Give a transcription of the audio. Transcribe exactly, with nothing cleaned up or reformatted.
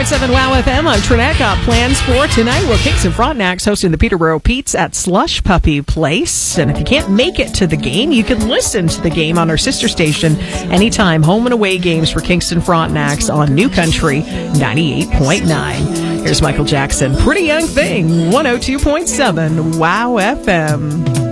point seven Wow F M. I'm Trinette. Got plans for tonight. Well, Kingston Frontenac's hosting the Peterborough Pete's at Slush Puppy Place. And if you can't make it to the game, you can listen to the game on our sister station anytime. Home and away games for Kingston Frontenac's on New Country ninety-eight point nine. Here's Michael Jackson. Pretty Young Thing, one oh two point seven Wow F M.